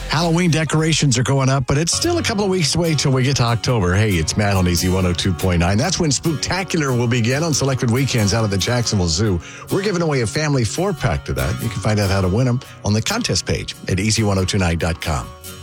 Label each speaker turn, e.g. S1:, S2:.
S1: Halloween decorations are going up, but it's still a couple of weeks away till we get to October. Hey, it's Matt on Easy 102.9. That's when Spooktacular will begin on selected weekends out of the Jacksonville Zoo. We're giving away a family 4-pack to that. You can find out how to win them on the contest page at easy1029.com.